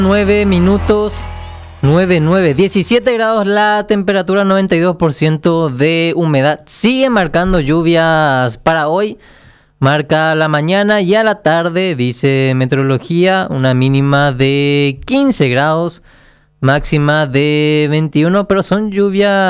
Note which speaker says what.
Speaker 1: 9 minutos, 17 grados la temperatura, 92% de humedad. Sigue marcando lluvias para hoy. Marca la mañana y a la tarde, dice meteorología, una mínima de 15 grados, máxima de 21, pero son lluvias